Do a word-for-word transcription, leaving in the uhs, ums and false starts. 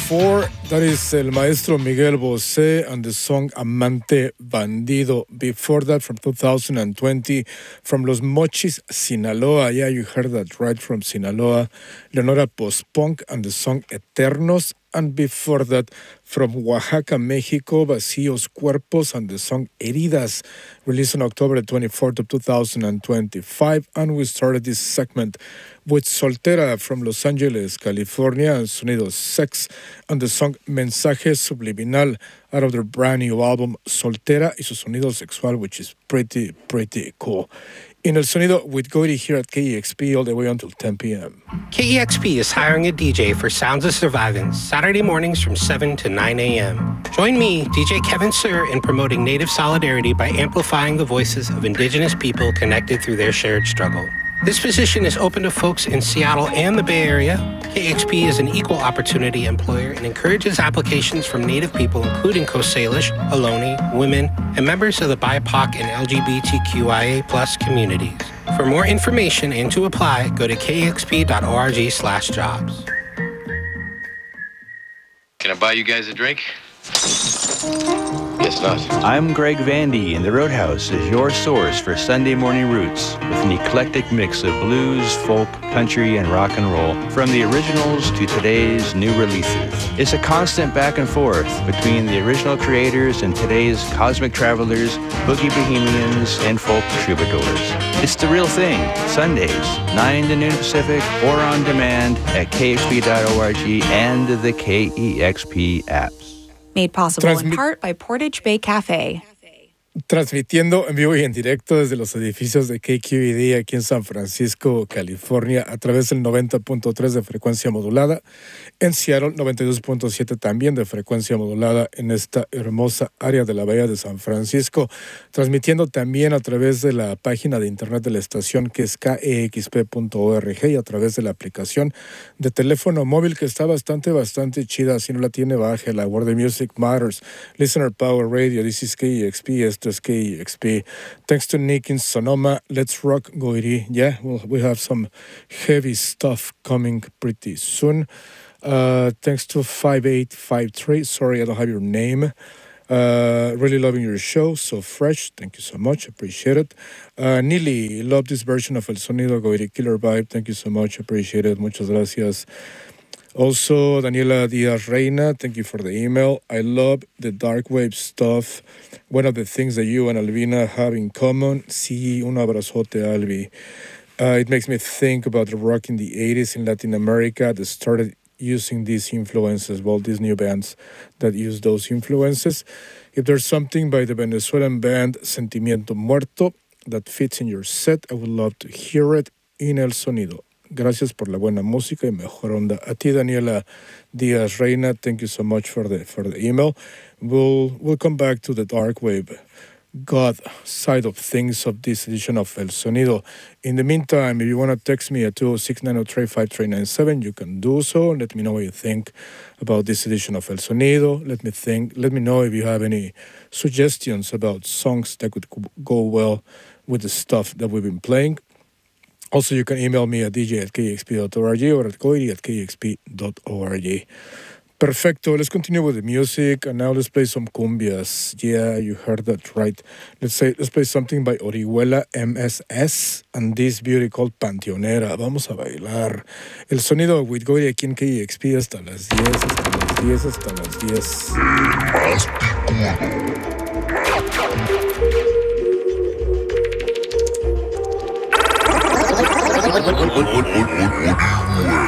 four, that is El Maestro Miguel Bosé and the song Amante Bandido. Before that, from two thousand twenty, from Los Mochis, Sinaloa. Yeah, you heard that right, from Sinaloa. Leonora Post-Punk and the song Eternos. And before that, from Oaxaca, Mexico, Vacíos Cuerpos and the song Heridas, released on October twenty-fourth of two thousand twenty-five. And we started this segment with Soltera from Los Angeles, California, and Sonido Sex, and the song Mensaje Subliminal out of their brand new album Soltera y su sonido sexual, which is pretty, pretty cool. In El Sonido with Goity here at K E X P all the way until ten p.m. K E X P is hiring a D J for Sounds of Survivance Saturday mornings from seven to nine a.m. Join me, D J Kevin Sir, in promoting Native solidarity by amplifying the voices of Indigenous people connected through their shared struggle. This position is open to folks in Seattle and the Bay Area. K X P is an equal opportunity employer and encourages applications from Native people, including Coast Salish, Ohlone, women, and members of the B I P O C and L G B T Q I A plus communities. For more information and to apply, go to k x p dot org slash jobs. Can I buy you guys a drink? Guess not. I'm Greg Vandy, and the Roadhouse is your source for Sunday morning roots with an eclectic mix of blues, folk, country, and rock and roll, from the originals to today's new releases. It's a constant back and forth between the original creators and today's cosmic travelers, boogie bohemians, and folk troubadours. It's the real thing, Sundays, nine to noon Pacific, or on demand at k x p dot org and the K E X P apps. Made possible Transmi- in part by Portage Bay Cafe. Transmitiendo en vivo y en directo desde los edificios de K Q E D aquí en San Francisco, California, a través del noventa punto tres de frecuencia modulada. En Seattle, noventa y dos punto siete también de frecuencia modulada en esta hermosa área de la Bahía de San Francisco. Transmitiendo también a través de la página de internet de la estación, que es k e x p punto org, y a través de la aplicación de teléfono móvil, que está bastante, bastante chida. Si no la tiene, bájela. Where the Music Matters. Listener Power Radio. This is K E X P. Esto es K E X P. Thanks to Nick in Sonoma. Let's rock, Goiri. Yeah, well, we have some heavy stuff coming pretty soon. Uh, thanks to five eight five three. Sorry, I don't have your name. Uh, really loving your show. So fresh. Thank you so much. Appreciate it. Uh, Nili, love this version of El Sonido, Goiri. Killer vibe. Thank you so much. Appreciate it. Muchas gracias. Also, Daniela Diaz Reina, thank you for the email. I love the dark wave stuff. One of the things that you and Alvina have in common. Sí, un abrazote, Alvi. Uh, it makes me think about the rock in the eighties in Latin America that started using these influences, well, these new bands that use those influences. If there's something by the Venezuelan band Sentimiento Muerto that fits in your set, I would love to hear it in El Sonido. Gracias por la buena música y mejor onda. A ti, Daniela Diaz Reina, thank you so much for the for the email. We'll we'll come back to the dark wave God side of things of this edition of El Sonido. In the meantime, if you want to text me at two oh six, nine oh three, five three nine seven, you can do so. Let me know what you think about this edition of El Sonido. Let me think. Let me know if you have any suggestions about songs that could go well with the stuff that we've been playing. Also, you can email me at d j at k x p dot org or at goiri at k x p dot org. Perfecto. Let's continue with the music, and now let's play some cumbias. Yeah, you heard that right. Let's say let's play something by Orihuela M S S and this beauty called Panteonera. Vamos a bailar. El Sonido with Goiri aquí en K E X P hasta las diez, hasta las diez, hasta las diez. El más picudo.